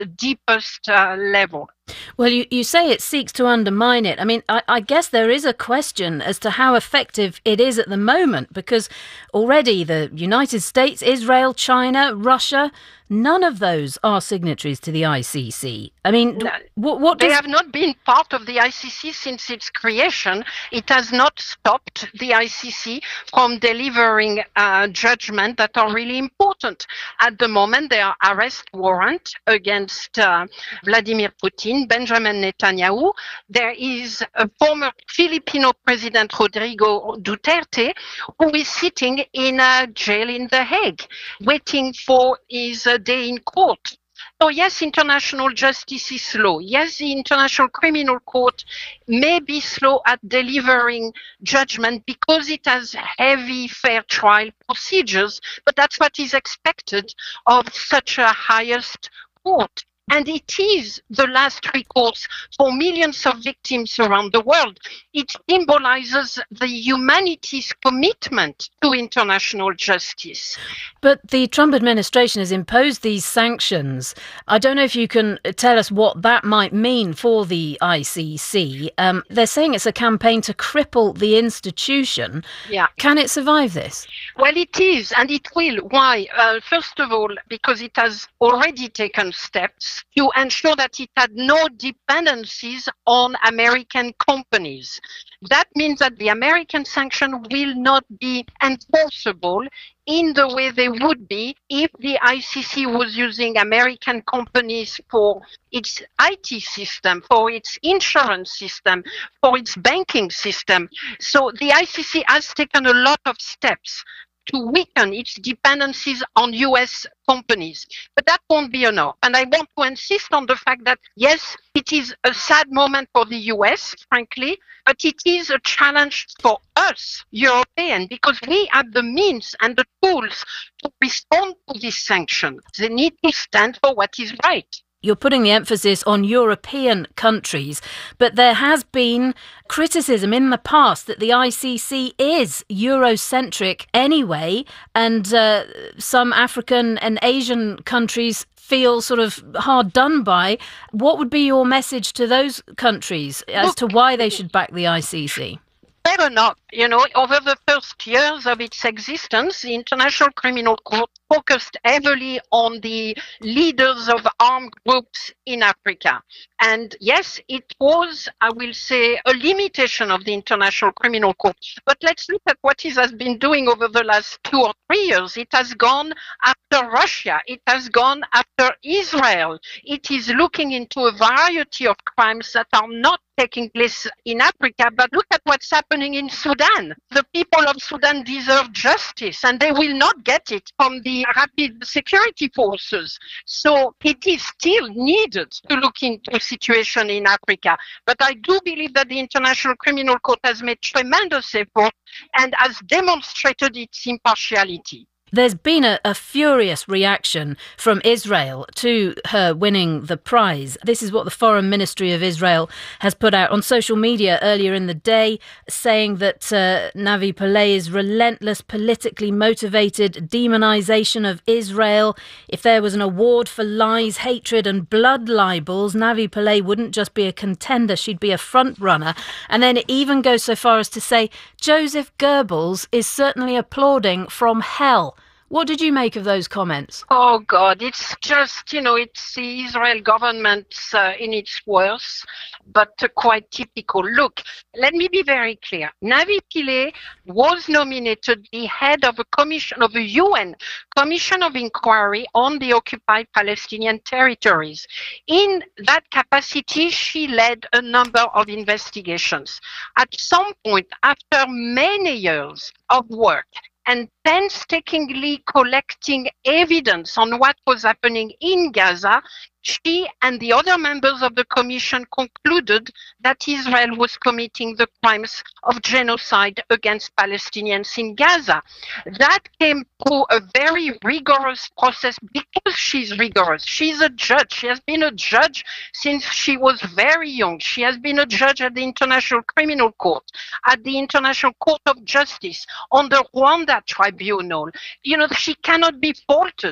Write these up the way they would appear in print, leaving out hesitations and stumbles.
deepest level. Well, you say it seeks to undermine it. I mean, I guess there is a question as to how effective it is at the moment, because already the United States, Israel, China, Russia, none of those are signatories to the ICC. I mean, they have not been part of the ICC since its creation. It has not stopped the ICC from delivering judgments that are really important. At the moment, there are arrest warrants against Vladimir Putin, Benjamin Netanyahu. There is a former Filipino president, Rodrigo Duterte, who is sitting in a jail in The Hague, waiting for his day in court. So yes, international justice is slow. Yes, the International Criminal Court may be slow at delivering judgment because it has heavy fair trial procedures, but that's what is expected of such a highest court. And it is the last recourse for millions of victims around the world. It symbolizes the humanity's commitment to international justice. But the Trump administration has imposed these sanctions. I don't know if you can tell us what that might mean for the ICC. They're saying it's a campaign to cripple the institution. Yeah. Can it survive this? Well, it is, and it will. Why? First of all, because it has already taken steps to ensure that it had no dependencies on American companies. That means that the American sanction will not be enforceable in the way they would be if the ICC was using American companies for its IT system, for its insurance system, for its banking system. So the ICC has taken a lot of steps to weaken its dependencies on US companies. But that won't be enough. And I want to insist on the fact that, yes, it is a sad moment for the US, frankly, but it is a challenge for us, Europeans, because we have the means and the tools to respond to this sanction. They need to stand for what is right. You're putting the emphasis on European countries, but there has been criticism in the past that the ICC is Eurocentric anyway, and some African and Asian countries feel sort of hard done by. What would be your message to those countries as to why they should back the ICC? Fair enough. You know, over the first years of its existence, the International Criminal Court focused heavily on the leaders of armed groups in Africa. And yes, it was, I will say, a limitation of the International Criminal Court. But let's look at what it has been doing over the last 2 or 3 years. It has gone after Russia. It has gone after Israel. It is looking into a variety of crimes that are not taking place in Africa, but look at what's happening in Sudan. The people of Sudan deserve justice, and they will not get it from the rapid security forces. So it is still needed to look into the situation in Africa. But I do believe that the International Criminal Court has made tremendous effort and has demonstrated its impartiality. There's been a furious reaction from Israel to her winning the prize. This is what the Foreign Ministry of Israel has put out on social media earlier in the day, saying that Navi Pillay's relentless, politically motivated demonization of Israel, if there was an award for lies, hatred and blood libels, Navi Pillay wouldn't just be a contender, she'd be a front runner. And then it even goes so far as to say Joseph Goebbels is certainly applauding from hell. What did you make of those comments? Oh, God, it's just, it's the Israel government in its worst, but quite typical. Look, let me be very clear. Navi Pillay was nominated the head of a UN Commission of Inquiry on the occupied Palestinian territories. In that capacity, she led a number of investigations. At some point, after many years of work, and painstakingly collecting evidence on what was happening in Gaza, she and the other members of the commission concluded that Israel was committing the crimes of genocide against Palestinians in Gaza. That came through a very rigorous process because she's rigorous. She's a judge. She has been a judge since she was very young. She has been a judge at the International Criminal Court, at the International Court of Justice, on the Rwanda Tribunal. She cannot be faulted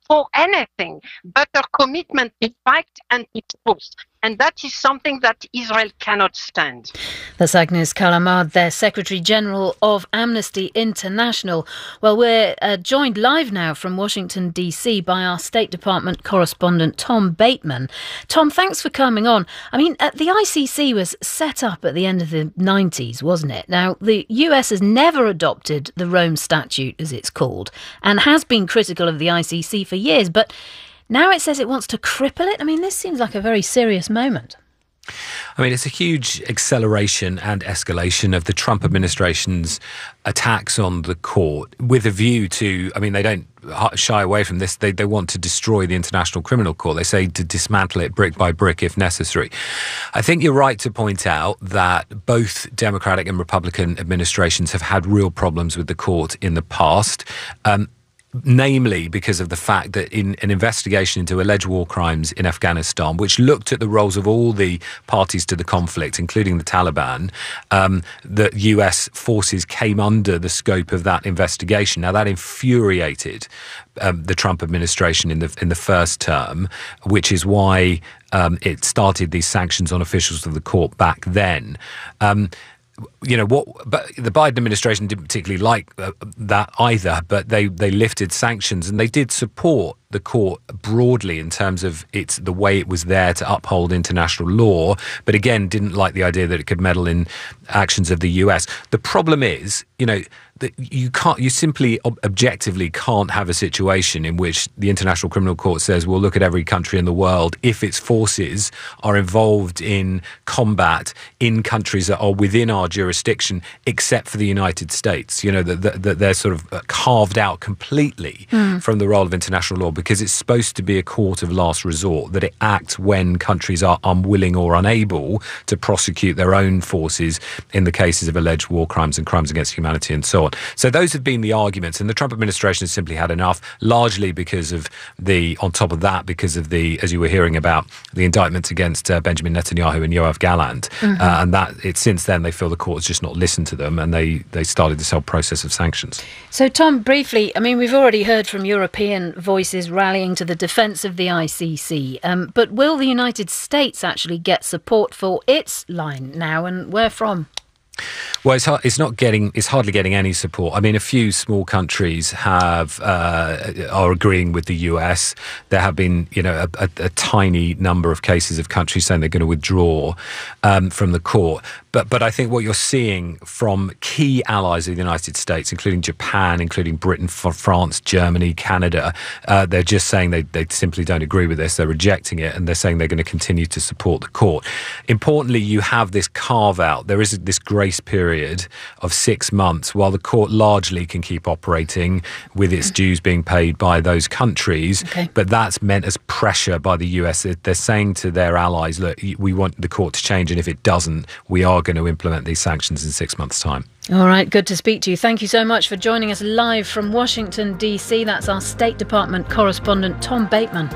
for anything but a commitment to fact and to truth. And that is something that Israel cannot stand. That's Agnes Callamard, their Secretary General of Amnesty International. Well, we're joined live now from Washington, D.C. by our State Department correspondent, Tom Bateman. Tom, thanks for coming on. I mean, the ICC was set up at the end of the 90s, wasn't it? Now, the US has never adopted the Rome Statute, as it's called, and has been critical of the ICC for years, but now it says it wants to cripple it. I mean, this seems like a very serious moment. I mean, it's a huge acceleration and escalation of the Trump administration's attacks on the court with a view to, I mean, they don't shy away from this. They want to destroy the International Criminal Court. They say to dismantle it brick by brick if necessary. I think you're right to point out that both Democratic and Republican administrations have had real problems with the court in the past. Namely because of the fact that in an investigation into alleged war crimes in Afghanistan, which looked at the roles of all the parties to the conflict, including the Taliban, the US forces came under the scope of that investigation. Now, that infuriated the Trump administration in the first term, which is why it started these sanctions on officials of the court back then. But the Biden administration didn't particularly like that either, but they lifted sanctions and they did support the court broadly in terms of the way it was there to uphold international law, but again, didn't like the idea that it could meddle in actions of the US. The problem is, that you simply objectively can't have a situation in which the International Criminal Court says, well, look at every country in the world. If its forces are involved in combat in countries that are within our jurisdiction, except for the United States, that they're sort of carved out completely from the role of international law, because it's supposed to be a court of last resort, that it acts when countries are unwilling or unable to prosecute their own forces in the cases of alleged war crimes and crimes against humanity and so on. So those have been the arguments, and the Trump administration has simply had enough, largely because of because of the, as you were hearing about, the indictments against Benjamin Netanyahu and Yoav Gallant, and that since then they feel the court has just not listened to them, and they started this whole process of sanctions. So, Tom, briefly, I mean, we've already heard from European voices rallying to the defence of the ICC, but will the United States actually get support for its line now, and where from? Well, it's hardly getting any support. I mean, a few small countries are agreeing with the US. There have been, a tiny number of cases of countries saying they're going to withdraw from the court. But I think what you're seeing from key allies of the United States, including Japan, including Britain, France, Germany, Canada, they're just saying they simply don't agree with this. They're rejecting it, and they're saying they're going to continue to support the court. Importantly, you have this carve-out. There is this grace period of 6 months while the court largely can keep operating with its dues being paid by those countries. Okay. But that's meant as pressure by the US. They're saying to their allies, look, we want the court to change, and if it doesn't, we are going to implement these sanctions in 6 months' time. All right, good to speak to you. Thank you so much for joining us live from Washington, D.C. That's our State Department correspondent, Tom Bateman.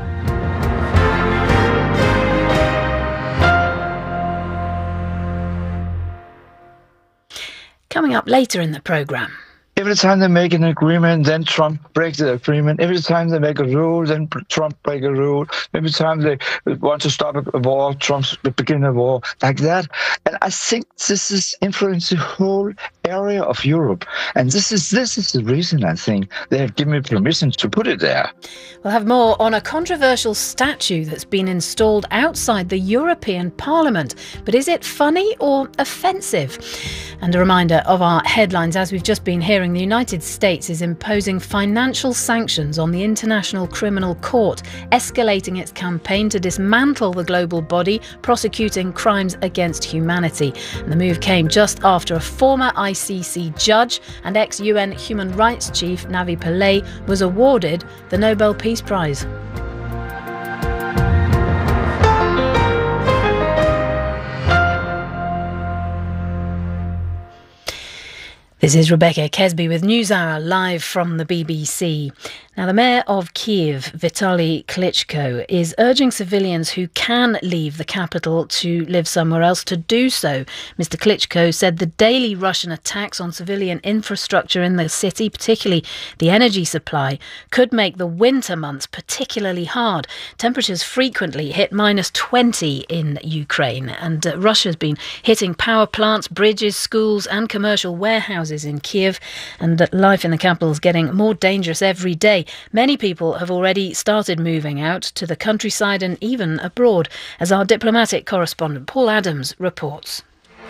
Coming up later in the programme. Every time they make an agreement, then Trump breaks the agreement. Every time they make a rule, then Trump breaks a rule. Every time they want to stop a war, Trump begins a war, like that. And I think this is influencing the whole area of Europe. And this is the reason I think they have given me permission to put it there. We'll have more on a controversial statue that's been installed outside the European Parliament. But is it funny or offensive? And a reminder of our headlines, as we've just been hearing, the United States is imposing financial sanctions on the International Criminal Court, escalating its campaign to dismantle the global body prosecuting crimes against humanity. And the move came just after a former ICC judge and ex-UN human rights chief, Navi Pillay, was awarded the Nobel Peace Prize. This is Rebecca Kesby with NewsHour live from the BBC. Now, the mayor of Kyiv, Vitaly Klitschko, is urging civilians who can leave the capital to live somewhere else to do so. Mr. Klitschko said the daily Russian attacks on civilian infrastructure in the city, particularly the energy supply, could make the winter months particularly hard. Temperatures frequently hit -20 in Ukraine, and Russia's been hitting power plants, bridges, schools and commercial warehouses in Kyiv, and life in the capital is getting more dangerous every day. Many people have already started moving out to the countryside and even abroad, as our diplomatic correspondent Paul Adams reports.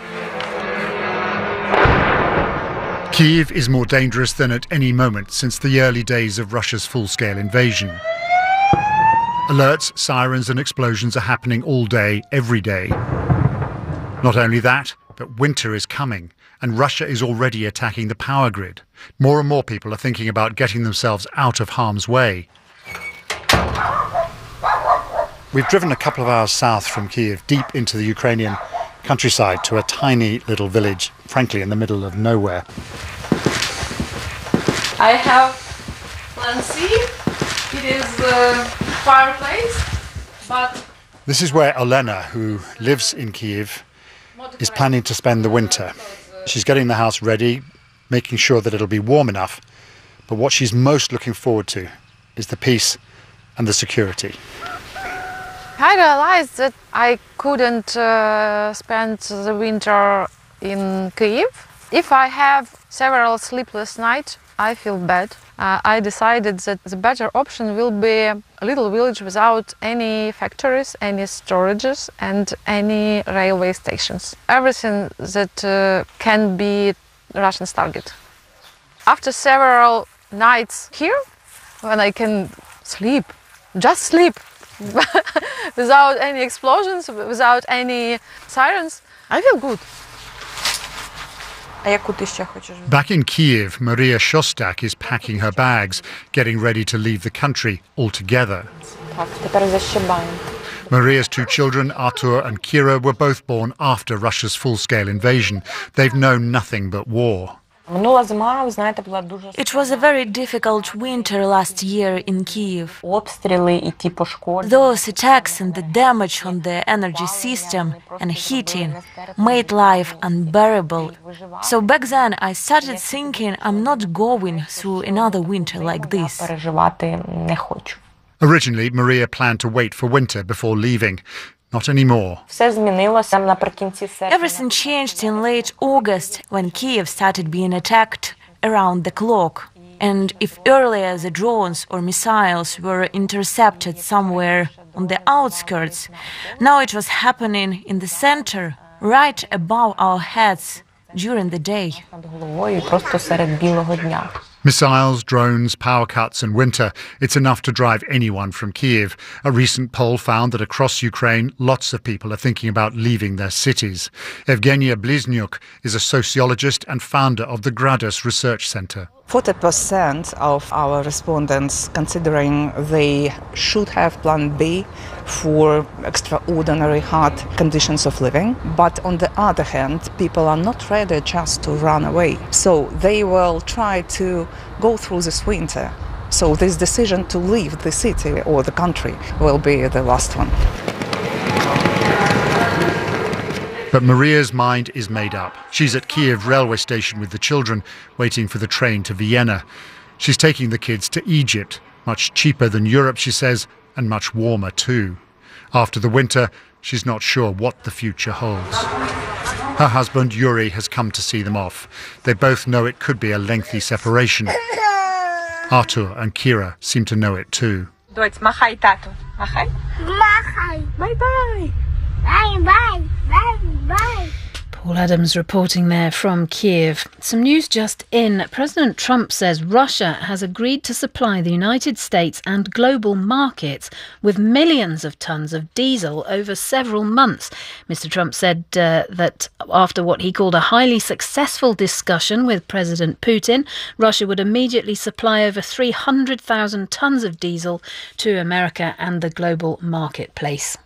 Kyiv is more dangerous than at any moment since the early days of Russia's full-scale invasion. Alerts, sirens and explosions are happening all day, every day. Not only that, but winter is coming, and Russia is already attacking the power grid. More and more people are thinking about getting themselves out of harm's way. We've driven a couple of hours south from Kyiv, deep into the Ukrainian countryside, to a tiny little village, frankly in the middle of nowhere. I have plan C. It is the fireplace, but... This is where Olena, who lives in Kyiv, is planning to spend the winter. She's getting the house ready, making sure that it'll be warm enough. But what she's most looking forward to is the peace and the security. I realized that I couldn't spend the winter in Kyiv. If I have several sleepless nights, I feel bad. I decided that the better option will be a little village without any factories, any storages and any railway stations. Everything that can be Russians' target. After several nights here, when I can sleep, just sleep, without any explosions, without any sirens, I feel good. Back in Kyiv, Maria Shostak is packing her bags, getting ready to leave the country altogether. Maria's two children, Artur and Kira, were both born after Russia's full-scale invasion. They've known nothing but war. It was a very difficult winter last year in Kyiv. Those attacks and the damage on the energy system and heating made life unbearable. So back then I started thinking I'm not going through another winter like this. Originally, Maria planned to wait for winter before leaving. Not anymore. Everything changed in late August when Kyiv started being attacked around the clock. And if earlier the drones or missiles were intercepted somewhere on the outskirts, now it was happening in the center, right above our heads during the day. Missiles, drones, power cuts and winter, it's enough to drive anyone from Kyiv. A recent poll found that across Ukraine, lots of people are thinking about leaving their cities. Evgenia Bliznuk is a sociologist and founder of the Gradus Research Center. 40% of our respondents considering they should have plan B for extraordinary hard conditions of living. But on the other hand, people are not ready just to run away. So they will try to go through this winter. So this decision to leave the city or the country will be the last one. But Maria's mind is made up. She's at Kyiv railway station with the children, waiting for the train to Vienna. She's taking the kids to Egypt, much cheaper than Europe, she says, and much warmer too. After the winter, she's not sure what the future holds. Her husband, Yuri, has come to see them off. They both know it could be a lengthy separation. Artur and Kira seem to know it too. Doć, machaj, tato. Machaj. Machaj. Bye-bye. Bye-bye. Bye-bye. Paul Adams reporting there from Kyiv. Some news just in. President Trump says Russia has agreed to supply the United States and global markets with millions of tons of diesel over several months. Mr. Trump said that after what he called a highly successful discussion with President Putin, Russia would immediately supply over 300,000 tons of diesel to America and the global marketplace.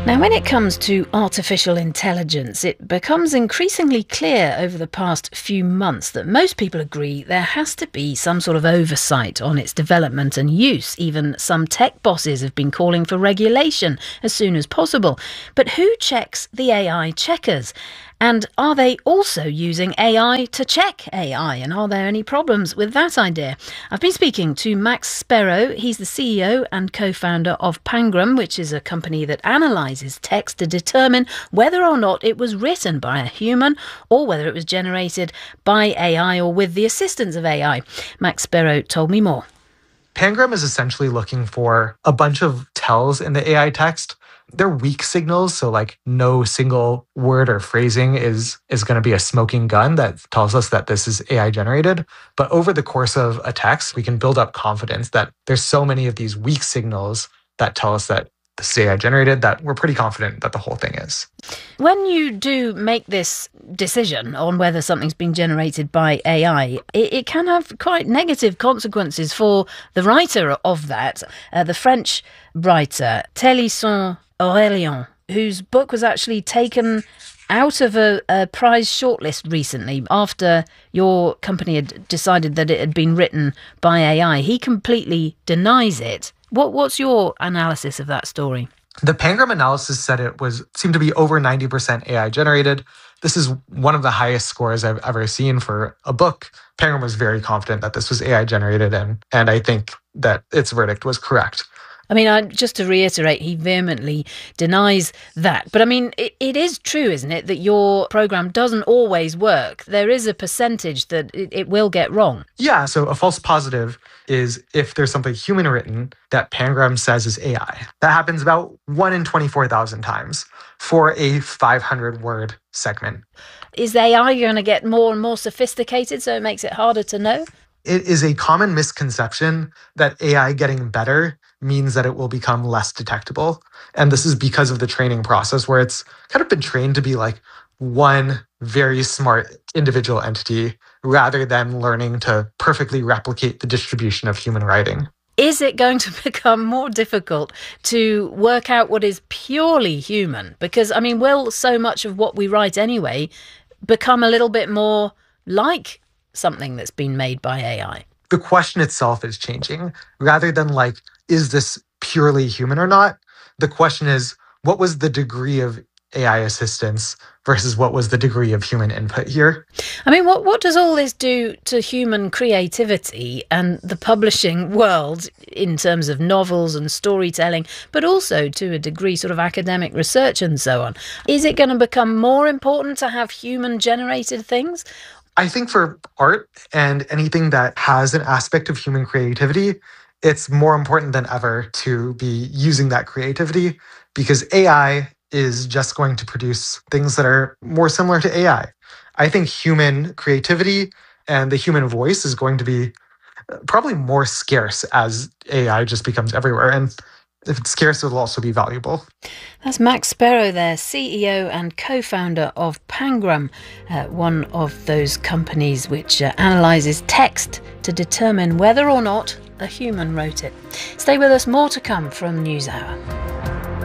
Now, when it comes to artificial intelligence, it becomes increasingly clear over the past few months that most people agree there has to be some sort of oversight on its development and use. Even some tech bosses have been calling for regulation as soon as possible. But who checks the AI checkers? And are they also using AI to check AI? And are there any problems with that idea? I've been speaking to Max Sparrow. He's the CEO and co-founder of Pangram, which is a company that analyses text to determine whether or not it was written by a human or whether it was generated by AI or with the assistance of AI. Max Sparrow told me more. Pangram is essentially looking for a bunch of tells in the AI text. They're weak signals, so like no single word or phrasing is going to be a smoking gun that tells us that this is AI generated. But over the course of a text, we can build up confidence that there's so many of these weak signals that tell us that this is AI generated that we're pretty confident that the whole thing is. When you do make this decision on whether something's been generated by AI, it can have quite negative consequences for the writer of that, the French writer Télisson Aurélien, whose book was actually taken out of a prize shortlist recently after your company had decided that it had been written by AI. He completely denies it. What's your analysis of that story? The Pangram analysis said it seemed to be over 90% AI generated. This is one of the highest scores I've ever seen for a book. Pangram was very confident that this was AI generated, and I think that its verdict was correct. I mean, just to reiterate, he vehemently denies that. But I mean, it is true, isn't it, that your program doesn't always work? There is a percentage that it will get wrong. Yeah, so a false positive is if there's something human written that Pangram says is AI. That happens about 1 in 24,000 times for a 500-word segment. Is AI going to get more and more sophisticated so it makes it harder to know? It is a common misconception that AI getting better means that it will become less detectable. And this is because of the training process where it's kind of been trained to be like one very smart individual entity rather than learning to perfectly replicate the distribution of human writing. Is it going to become more difficult to work out what is purely human? Because, I mean, will so much of what we write anyway become a little bit more like something that's been made by AI? The question itself is changing. Rather than like, is this purely human or not? The question is, what was the degree of AI assistance versus what was the degree of human input here? I mean, what does all this do to human creativity and the publishing world in terms of novels and storytelling, but also to a degree sort of academic research and so on? Is it going to become more important to have human-generated things? I think for art and anything that has an aspect of human creativity, it's more important than ever to be using that creativity because AI is just going to produce things that are more similar to AI. I think human creativity and the human voice is going to be probably more scarce as AI just becomes everywhere. And if it's scarce, it'll also be valuable. That's Max Sparrow there, CEO and co-founder of Pangram, one of those companies which analyses text to determine whether or not a human wrote it. Stay with us, more to come from NewsHour.